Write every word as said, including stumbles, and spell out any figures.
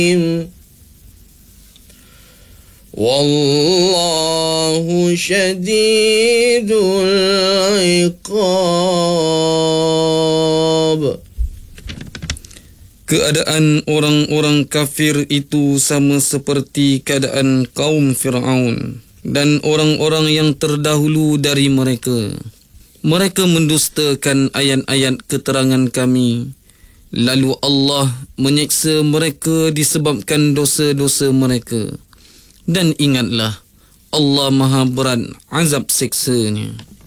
Wallahu syadidul iqab. Keadaan orang-orang kafir itu sama seperti keadaan kaum Fir'aun dan orang-orang yang terdahulu dari mereka. Mereka mendustakan ayat-ayat keterangan kami. Lalu Allah menyeksa mereka disebabkan dosa-dosa mereka. Dan ingatlah, Allah maha berat azab siksanya.